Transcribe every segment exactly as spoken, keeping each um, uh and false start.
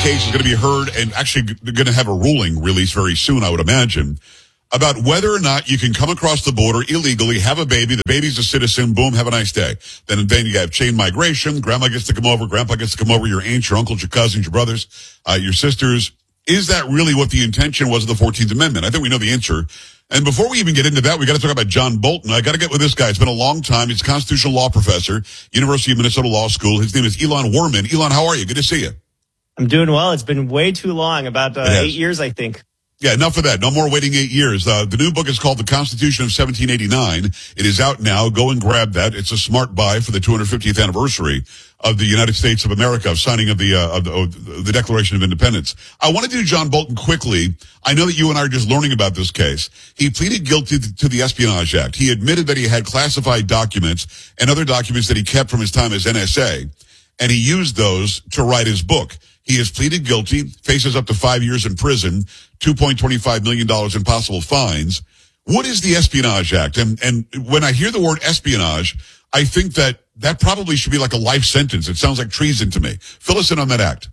case is going to be heard and actually going to have a ruling released very soon, I would imagine, about whether or not you can come across the border illegally, have a baby, the baby's a citizen, boom, have a nice day. Then, then you have chain migration, grandma gets to come over, grandpa gets to come over, your aunts, your uncles, your cousins, your brothers, uh, your sisters. Is that really what the intention was of the fourteenth Amendment? I think we know the answer. And before we even get into that, we got to talk about John Bolton. I got to get with this guy. It's been a long time. He's a constitutional law professor, University of Minnesota Law School. His name is Elon Werman. Elon, how are you? Good to see you. I'm doing well. It's been way too long, about uh, eight years, I think. Yeah, enough of that. No more waiting eight years. Uh, the new book is called The Constitution of seventeen eighty-nine. It is out now. Go and grab that. It's a smart buy for the two hundred fiftieth anniversary of the United States of America, of signing of the, uh, of the, of the Declaration of Independence. I want to do John Bolton quickly. I know that you and I are just learning about this case. He pleaded guilty to the Espionage Act. He admitted that he had classified documents and other documents that he kept from his time as N S A, and he used those to write his book. He has pleaded guilty, faces up to five years in prison, two point two five million dollars in possible fines. What is the Espionage Act? And, and when I hear the word espionage, I think that that probably should be like a life sentence. It sounds like treason to me. Fill us in on that act.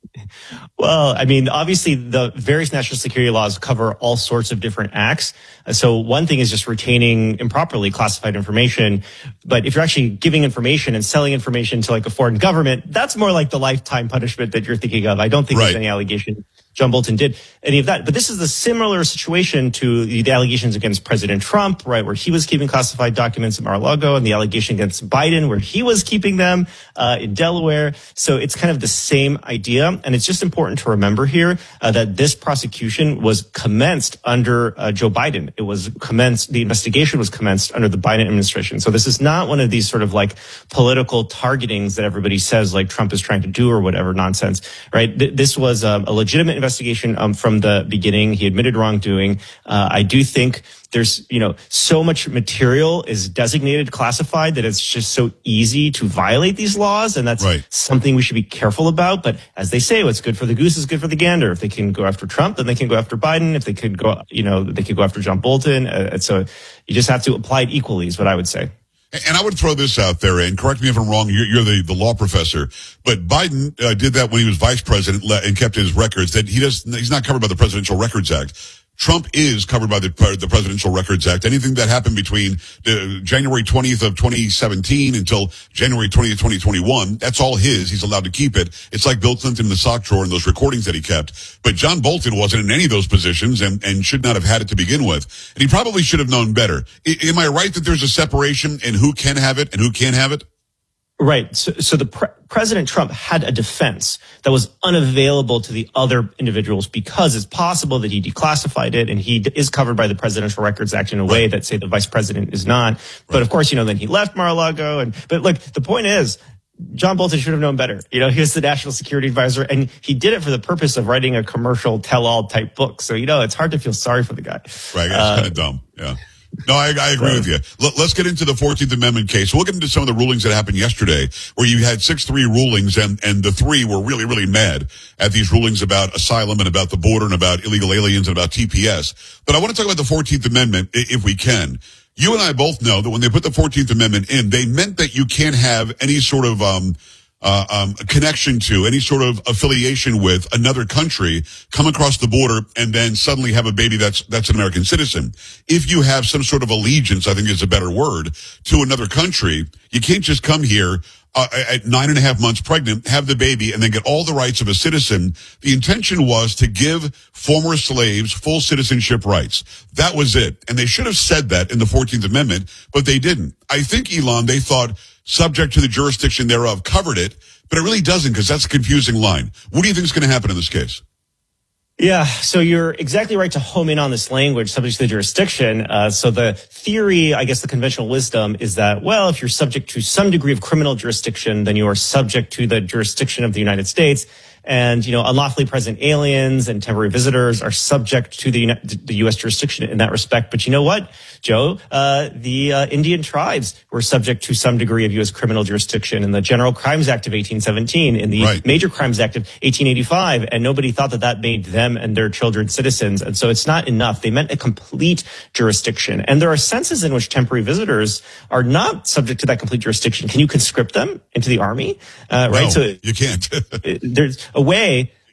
Well, I mean, obviously the various national security laws cover all sorts of different acts. So one thing is just retaining improperly classified information. But if you're actually giving information and selling information to like a foreign government, that's more like the lifetime punishment that you're thinking of. I don't think right. there's any allegation John Bolton did any of that. But this is a similar situation to the allegations against President Trump, right, where he was keeping classified documents in Mar-a-Lago, and the allegation against Biden, where he was keeping them uh, in Delaware. So it's kind of the same idea. And it's just important to remember here uh, that this prosecution was commenced under uh, Joe Biden. It was commenced, the investigation was commenced under the Biden administration. So this is not one of these sort of like political targetings that everybody says like Trump is trying to do or whatever nonsense, right? Th- this was um, a legitimate investigation. Investigation um, from the beginning. He admitted wrongdoing. Uh, I do think there's, you know, so much material is designated classified that it's just so easy to violate these laws. And that's right. something we should be careful about. But as they say, what's good for the goose is good for the gander. If they can go after Trump, then they can go after Biden. If they could go, you know, they could go after John Bolton. Uh, and so you just have to apply it equally is what I would say. And I would throw this out there, and correct me if I'm wrong, you're, you're the, the law professor, but Biden uh, did that when he was vice president and kept his records. That he does, he's not covered by the Presidential Records Act. Trump is covered by the, the Presidential Records Act. Anything that happened between uh, January twentieth of twenty seventeen until January twentieth, twenty twenty-one, that's all his. He's allowed to keep it. It's like Bill Clinton in the sock drawer and those recordings that he kept. But John Bolton wasn't in any of those positions and, and should not have had it to begin with. And he probably should have known better. I, am I right that there's a separation in who can have it and who can't have it? Right. So, so the pre- President Trump had a defense that was unavailable to the other individuals because it's possible that he declassified it, and he d- is covered by the Presidential Records Act in a way that, say, the vice president is not. Right. But of course, you know, then he left Mar-a-Lago, and but like the point is, John Bolton should have known better. You know, he was the national security advisor, and he did it for the purpose of writing a commercial tell-all type book. So, you know, it's hard to feel sorry for the guy. Right. That's uh, kind of dumb. Yeah. No, I, I agree with you. L- let's get into the fourteenth Amendment case. We'll get into some of the rulings that happened yesterday, where you had six three rulings, and, and the three were really, really mad at these rulings about asylum and about the border and about illegal aliens and about T P S. But I want to talk about the fourteenth Amendment, if we can. You and I both know that when they put the fourteenth Amendment in, they meant that you can't have any sort of um Uh, um, connection to, any sort of affiliation with another country, come across the border, and then suddenly have a baby that's that's an American citizen. If you have some sort of allegiance, I think is a better word, to another country, you can't just come here uh, at nine and a half months pregnant, have the baby, and then get all the rights of a citizen. The intention was to give former slaves full citizenship rights. That was it. And they should have said that in the fourteenth Amendment, but they didn't. I think, Elon, they thought subject to the jurisdiction thereof covered it, but it really doesn't, because that's a confusing line. What do you think is going to happen in this case? Yeah, so you're exactly right to home in on this language, subject to the jurisdiction. Uh, so the theory, I guess the conventional wisdom is that, well, if you're subject to some degree of criminal jurisdiction, then you are subject to the jurisdiction of the United States. And, you know, unlawfully present aliens and temporary visitors are subject to the, the U S jurisdiction in that respect. But you know what, Joe? Uh, the uh, Indian tribes were subject to some degree of U S criminal jurisdiction in the General Crimes Act of eighteen seventeen, in the right. Major Crimes Act of eighteen eighty-five. And nobody thought that that made them and their children citizens. And so it's not enough. They meant a complete jurisdiction. And there are senses in which temporary visitors are not subject to that complete jurisdiction. Can you conscript them into the army? Uh, right. No, so you can't. there's a way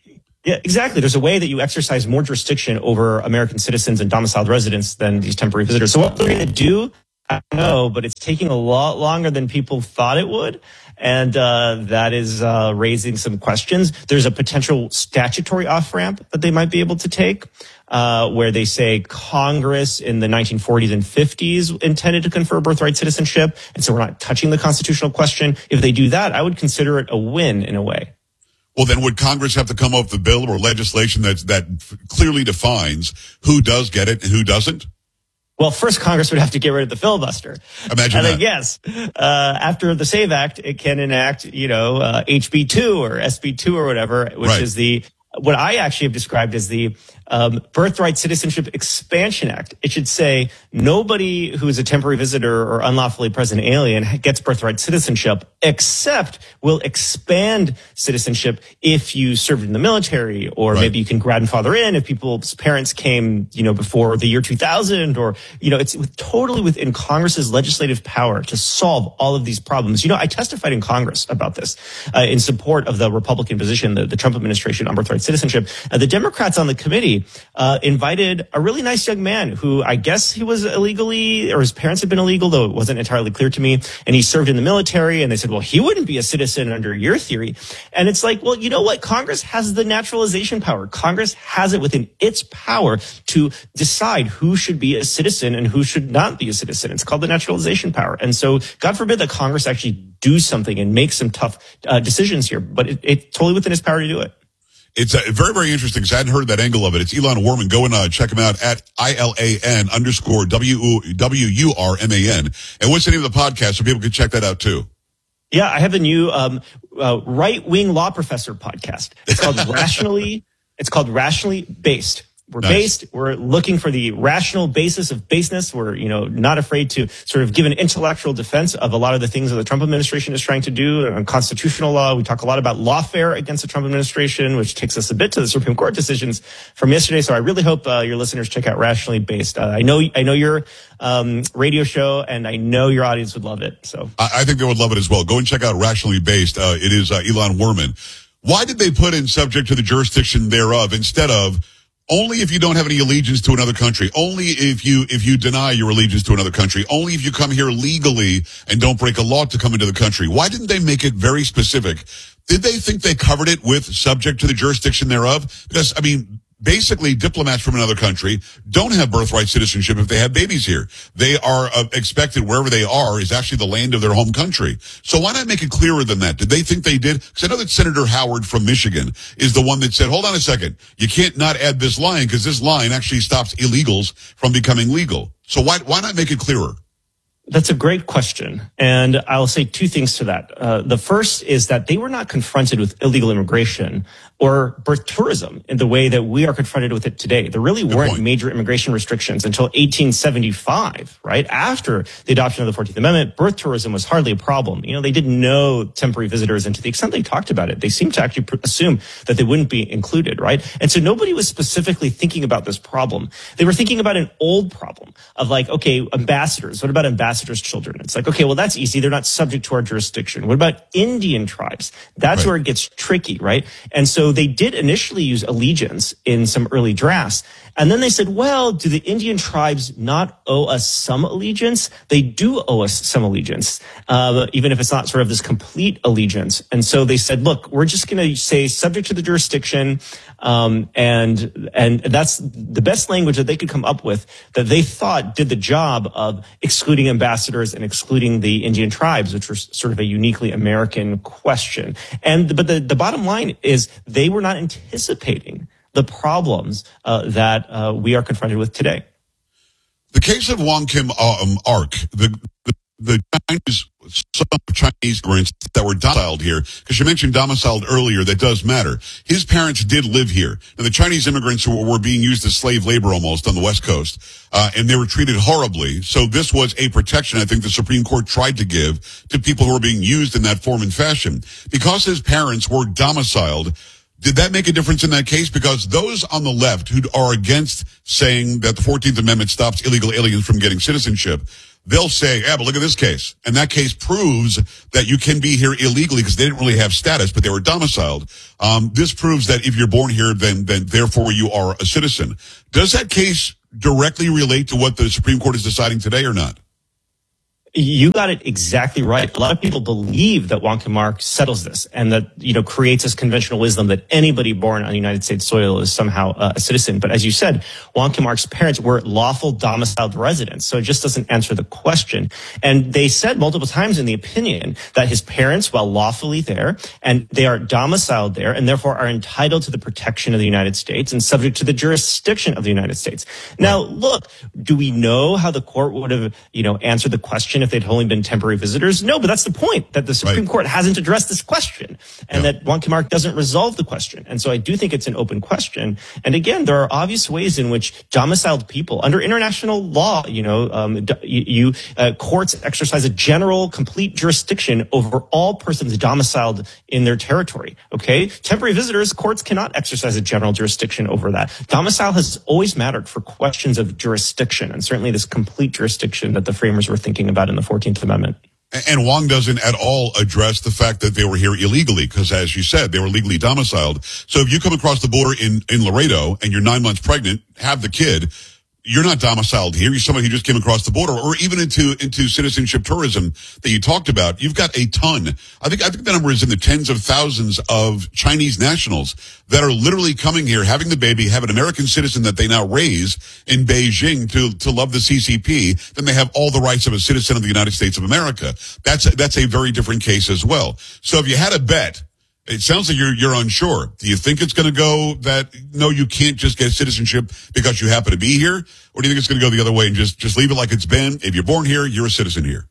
Yeah, exactly. There's a way that you exercise more jurisdiction over American citizens and domiciled residents than these temporary visitors. So what they're going to do, I don't know, but it's taking a lot longer than people thought it would. And uh, that is uh, raising some questions. There's a potential statutory off-ramp that they might be able to take, uh, where they say Congress in the nineteen forties and fifties intended to confer birthright citizenship, and so we're not touching the constitutional question. If they do that, I would consider it a win in a way. Well, then would Congress have to come up with a bill or legislation that that clearly defines who does get it and who doesn't? Well, first, Congress would have to get rid of the filibuster. Imagine and that. then, yes, uh, after the SAVE Act, it can enact, you know, uh, H B two or S B two or whatever, which right. is the, what I actually have described as the um, Birthright Citizenship Expansion Act. It should say nobody who is a temporary visitor or unlawfully present alien gets birthright citizenship, except will expand citizenship if you served in the military, or right. maybe you can grandfather in if people's parents came, you know, before the year two thousand, or, you know, it's totally within Congress's legislative power to solve all of these problems. You know, I testified in Congress about this uh, in support of the Republican position, the, the Trump administration on birthright citizenship. Uh, the Democrats on the committee Uh, invited a really nice young man who I guess he was illegally, or his parents had been illegal, though it wasn't entirely clear to me. And he served in the military, and they said, well, he wouldn't be a citizen under your theory. And it's like, well, you know what? Congress has the naturalization power. Congress has it within its power to decide who should be a citizen and who should not be a citizen. It's called the naturalization power. And so God forbid that Congress actually do something and make some tough uh, decisions here, but it, it's totally within its power to do it. It's uh, very, very interesting because I hadn't heard that angle of it. It's Elon Wurman. Go and uh, check him out at I L A N underscore W U R M A N. And what's the name of the podcast so people can check that out too? Yeah, I have a new um, uh, right-wing law professor podcast. It's called Rationally. It's called Rationally Based. We're nice. based. We're looking for the rational basis of baseness. We're, you know, not afraid to sort of give an intellectual defense of a lot of the things that the Trump administration is trying to do on constitutional law. We talk a lot about lawfare against the Trump administration, which takes us a bit to the Supreme Court decisions from yesterday. So I really hope uh, your listeners check out Rationally Based. Uh, I know, I know your um, radio show, and I know your audience would love it. So I, I think they would love it as well. Go and check out Rationally Based. Uh, it is uh, Elon Wurman. Why did they put in subject to the jurisdiction thereof instead of only if you don't have any allegiance to another country, only if you if you deny your allegiance to another country, only if you come here legally and don't break a law to come into the country? Why didn't they make it very specific? Did they think they covered it with subject to the jurisdiction thereof? Because, I mean, basically diplomats from another country don't have birthright citizenship if they have babies here. They are uh, expected wherever they are is actually the land of their home country. So why not make it clearer than that? Did they think they did? Because I know that Senator Howard from Michigan is the one that said, hold on a second, you can't not add this line because this line actually stops illegals from becoming legal. So why why not make it clearer? That's a great question. And I'll say two things to that. Uh, the first is that they were not confronted with illegal immigration or birth tourism in the way that we are confronted with it today. There really Good weren't point. major immigration restrictions until eighteen seventy-five, right? After the adoption of the fourteenth Amendment, birth tourism was hardly a problem. You know, they didn't know temporary visitors, and to the extent they talked about it, they seemed to actually pr- assume that they wouldn't be included, right? And so nobody was specifically thinking about this problem. They were thinking about an old problem of like, okay, ambassadors. What about ambassadors' children? It's like, okay, well, that's easy. They're not subject to our jurisdiction. What about Indian tribes? That's right. where it gets tricky, right? And so they did initially use allegiance in some early drafts. And then they said, well, do the Indian tribes not owe us some allegiance? They do owe us some allegiance, uh, even if it's not sort of this complete allegiance. And so they said, look, we're just going to say subject to the jurisdiction. Um, and, and that's the best language that they could come up with that they thought did the job of excluding ambassadors and excluding the Indian tribes, which was sort of a uniquely American question. And, but the, the bottom line is they were not anticipating the problems uh, that uh, we are confronted with today. The case of Wong Kim um, Ark, the, the the Chinese some Chinese immigrants that were domiciled here, because you mentioned domiciled earlier, that does matter. His parents did live here. And the Chinese immigrants were, were being used as slave labor almost on the West Coast, uh, and they were treated horribly. So this was a protection I think the Supreme Court tried to give to people who were being used in that form and fashion. Because his parents were domiciled, did that make a difference in that case? Because those on the left who are against saying that the fourteenth Amendment stops illegal aliens from getting citizenship, they'll say, yeah, but look at this case. And that case proves that you can be here illegally because they didn't really have status, but they were domiciled. Um, this proves that if you're born here, then, then therefore you are a citizen. Does that case directly relate to what the Supreme Court is deciding today or not? You got it exactly right. A lot of people believe that Wong Kim Ark settles this and that, you know, creates this conventional wisdom that anybody born on United States soil is somehow uh, a citizen. But as you said, Wong Kim Ark's parents were lawful domiciled residents. So it just doesn't answer the question. And they said multiple times in the opinion that his parents, while lawfully there, and they are domiciled there and therefore are entitled to the protection of the United States and subject to the jurisdiction of the United States. Now, look, do we know how the court would have, you know, answered the question if they'd only been temporary visitors? No, but that's the point, that the Supreme right. Court hasn't addressed this question and yeah. that Wong Kim Ark doesn't resolve the question. And so I do think it's an open question. And again, there are obvious ways in which domiciled people under international law, you know, um, you, you uh, courts exercise a general, complete jurisdiction over all persons domiciled in their territory. Okay. Temporary visitors, courts cannot exercise a general jurisdiction over that. Domicile has always mattered for questions of jurisdiction, and certainly this complete jurisdiction that the framers were thinking about in the fourteenth Amendment. And Wong doesn't at all address the fact that they were here illegally, because as you said, they were legally domiciled. So if you come across the border in, in Laredo and you're nine months pregnant, have the kid, you're not domiciled here. You're somebody who just came across the border, or even into, into citizenship tourism that you talked about. You've got a ton. I think, I think the number is in the tens of thousands of Chinese nationals that are literally coming here, having the baby, have an American citizen that they now raise in Beijing to, to love the C C P. Then they have all the rights of a citizen of the United States of America. That's, a, that's a very different case as well. So if you had a bet, it sounds like you're, you're unsure. Do you think it's going to go that, no, you can't just get citizenship because you happen to be here? Or do you think it's going to go the other way and just, just leave it like it's been? If you're born here, you're a citizen here.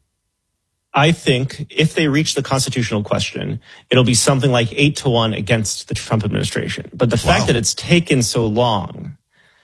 I think if they reach the constitutional question, it'll be something like eight to one against the Trump administration. But the fact wow. that it's taken so long,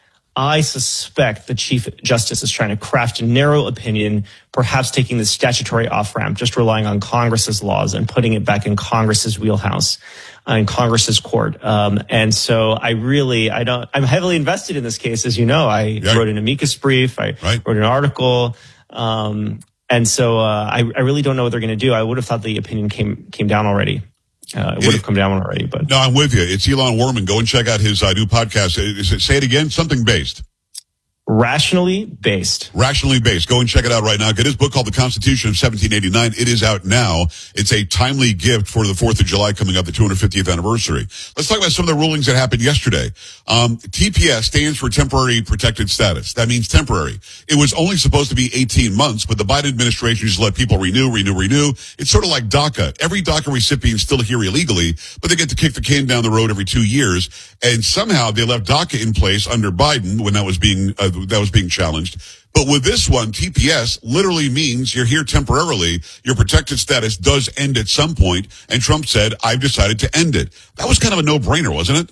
I suspect the Chief Justice is trying to craft a narrow opinion, perhaps taking the statutory off-ramp, just relying on Congress's laws and putting it back in Congress's wheelhouse, uh, in Congress's court. Um, and so I really, I don't, I'm heavily invested in this case. As you know, I yeah. wrote an amicus brief. I right. wrote an article. Um, and so uh, I, I really don't know what they're going to do. I would have thought the opinion came came down already. Uh, it would have come down already, but no, I'm with you. It's Elon Werman. Go and check out his uh, new podcast. Is it, say it again. Something based. Rationally based. Rationally based. Go and check it out right now. Get his book called The Constitution of seventeen eighty-nine. It is out now. It's a timely gift for the fourth of July coming up, the two hundred fiftieth anniversary. Let's talk about some of the rulings that happened yesterday. Um, T P S stands for Temporary Protected Status. That means temporary. It was only supposed to be eighteen months, but the Biden administration just let people renew, renew, renew. It's sort of like DACA. Every DACA recipient is still here illegally, but they get to kick the can down the road every two years. And somehow they left DACA in place under Biden when that was being, uh, that was being challenged. But with this one, T P S literally means you're here temporarily. Your protected status does end at some point, and Trump said, I've decided to end it. That was kind of a no-brainer, wasn't it?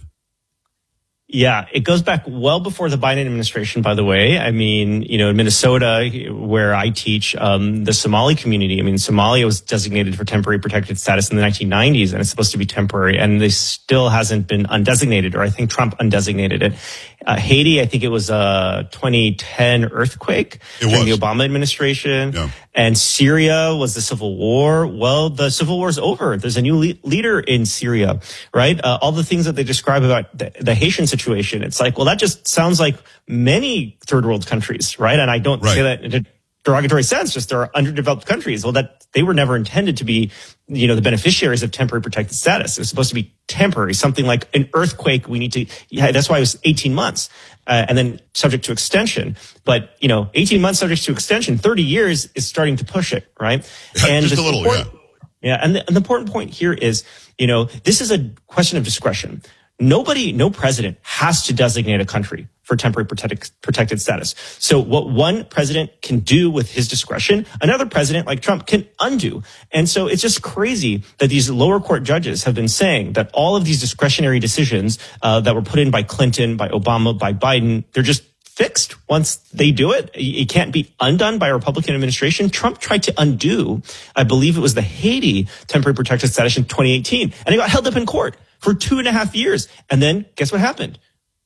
Yeah, it goes back well before the Biden administration, by the way. I mean, you know, in Minnesota, where I teach, um, the Somali community, I mean, Somalia was designated for temporary protected status in the nineteen nineties, and it's supposed to be temporary, and they still hasn't been undesignated, or I think Trump undesignated it. Uh, Haiti, I think it was a twenty ten earthquake it during was. the Obama administration. Yeah. And Syria was the civil war. Well, the civil war is over. There's a new le- leader in Syria, right? Uh, all the things that they describe about the, the Haitian situation, it's like, well, that just sounds like many third world countries, right? And I don't right. say that in a derogatory sense, just there are underdeveloped countries. Well, that they were never intended to be, you know, the beneficiaries of temporary protected status. It was supposed to be temporary, something like an earthquake. We need to, yeah, that's why it was eighteen months. Uh, and then subject to extension. But, you know, eighteen months subject to extension, thirty years is starting to push it, right? And just a little, yeah. Yeah. And the, and the important point here is, you know, this is a question of discretion. Nobody, no president has to designate a country for temporary protected, protected status. So what one president can do with his discretion, another president like Trump can undo. And so it's just crazy that these lower court judges have been saying that all of these discretionary decisions uh, that were put in by Clinton, by Obama, by Biden, they're just fixed once they do it. It can't be undone by a Republican administration. Trump tried to undo, I believe it was the Haiti temporary protected status in twenty eighteen, and it got held up in court for two and a half years. And then guess what happened?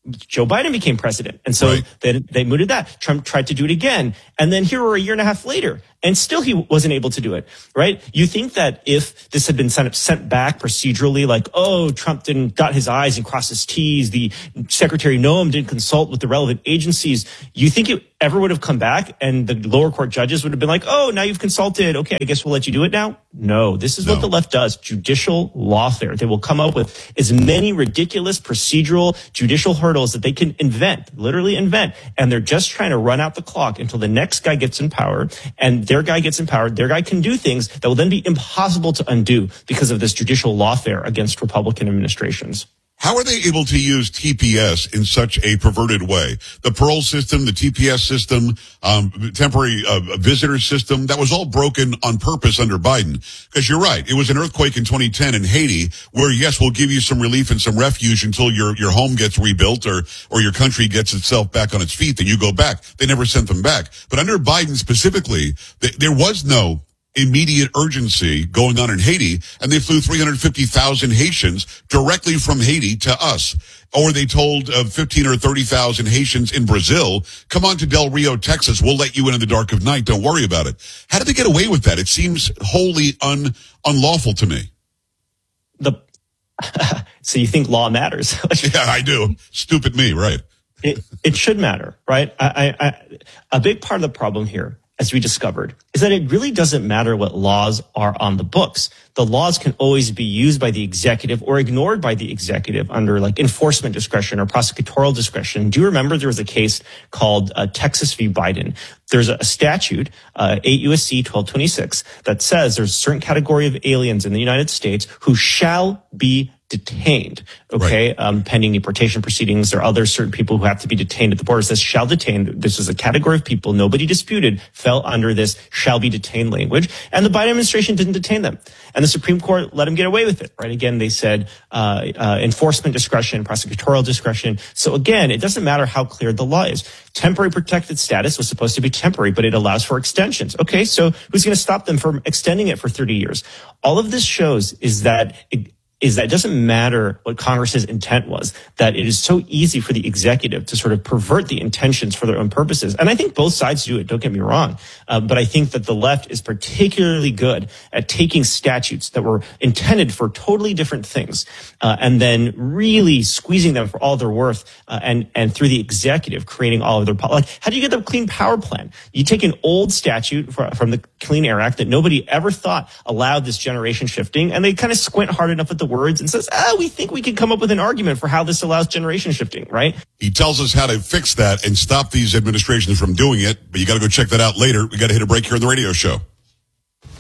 Joe Biden became president. And so right. then they mooted that. Trump tried to do it again. And then here we're a year and a half later, and still he wasn't able to do it, right? You think that if this had been sent, sent back procedurally, like, oh, Trump didn't dot his I's and cross his T's, the Secretary Noem didn't consult with the relevant agencies, you think it ever would have come back and the lower court judges would have been like, oh, now you've consulted. Okay, I guess we'll let you do it now. No, this is no. what the left does. Judicial lawfare. They will come up with as many ridiculous procedural judicial hurdles that they can invent, literally invent. And they're just trying to run out the clock until the next guy gets in power, and their guy gets empowered. Their guy can do things that will then be impossible to undo because of this judicial lawfare against Republican administrations. How are they able to use T P S in such a perverted way? The parole system, the T P S system, um, temporary uh, visitor system, that was all broken on purpose under Biden. Because you're right, it was an earthquake in twenty ten in Haiti where, yes, we'll give you some relief and some refuge until your your home gets rebuilt or or your country gets itself back on its feet, then you go back. They never sent them back. But under Biden specifically, th- there was no immediate urgency going on in Haiti, and they flew three hundred fifty thousand Haitians directly from Haiti to us. Or they told uh, fifteen or thirty thousand Haitians in Brazil, come on to Del Rio, Texas. We'll let you in in the dark of night. Don't worry about it. How did they get away with that? It seems wholly un, unlawful to me. The So you think law matters? Yeah, I do. Stupid me, right? It, it should matter, right? I, I, I, a big part of the problem here, as we discovered, is that it really doesn't matter what laws are on the books. The laws can always be used by the executive or ignored by the executive under like enforcement discretion or prosecutorial discretion. Do you remember there was a case called uh, Texas v. Biden? There's a statute, uh, eight U S C twelve twenty-six, that says there's a certain category of aliens in the United States who shall be detained, okay, right. um, pending deportation proceedings. There are other certain people who have to be detained at the border. It says shall detain. This is a category of people nobody disputed fell under this shall be detained language, and the Biden administration didn't detain them. And the Supreme Court let them get away with it, right? Again, they said uh, uh enforcement discretion, prosecutorial discretion. So again, it doesn't matter how clear the law is. Temporary protected status was supposed to be temporary, but it allows for extensions. Okay, so who's going to stop them from extending it for thirty years? All of this shows is that it, is that it doesn't matter what Congress's intent was, that it is so easy for the executive to sort of pervert the intentions for their own purposes. And I think both sides do it, don't get me wrong. Uh, but I think that the left is particularly good at taking statutes that were intended for totally different things uh, and then really squeezing them for all their worth uh, and, and through the executive creating all of their, like, how do you get the Clean Power Plan? You take an old statute for, from the Clean Air Act that nobody ever thought allowed this generation shifting, and they kind of squint hard enough at the words and says, ah, we think we can come up with an argument for how this allows generation shifting, right? He tells us how to fix that and stop these administrations from doing it, but you got to go check that out later. We got to hit a break here on the radio show.